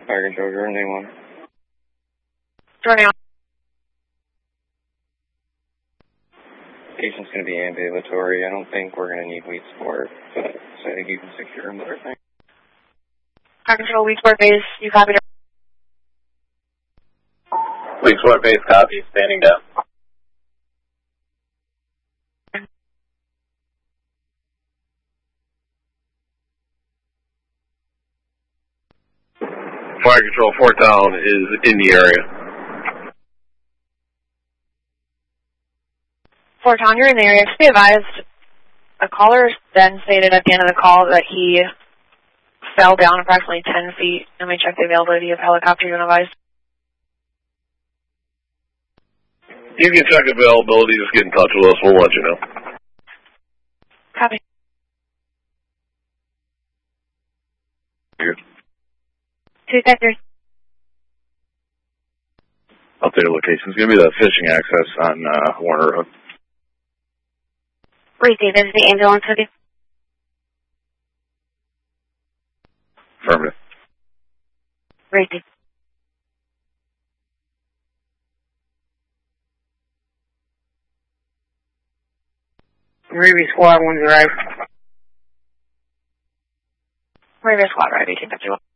Fire control, Jordan A1. Jordan A1. Patient's going to be ambulatory. I don't think we're going to need weed support, but so I think you can secure him with everything. Fire control, weed support base, you copied. Weed support base, copy, standing down. Fire control, Fort Town is in the area. Fort Town, you're in the area. Just be advised, a caller then stated at the end of the call that he fell down approximately 10 feet. Let me check the availability of helicopter, you advised. You can check availability, just get in touch with us, we'll let you know. Copy. Good. 2 sectors. Updated location is going to be the fishing access on Warner Road. Receive, is the ambulance with you? Affirmative. Receive. Ruby Squad 1's arrived. River Squad, right, 1851.